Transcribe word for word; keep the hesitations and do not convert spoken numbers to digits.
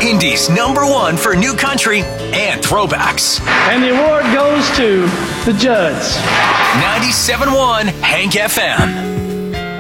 Indy's number one for new country and throwbacks. And the award goes to the Judds. ninety-seven point one Hank F M.